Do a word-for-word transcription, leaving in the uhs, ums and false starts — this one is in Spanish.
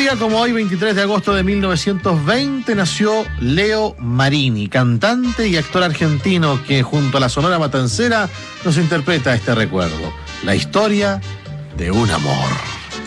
día como hoy, veintitrés de agosto de mil novecientos veinte, nació Leo Marini, cantante y actor argentino que junto a la Sonora Matancera nos interpreta este recuerdo, la historia de un amor.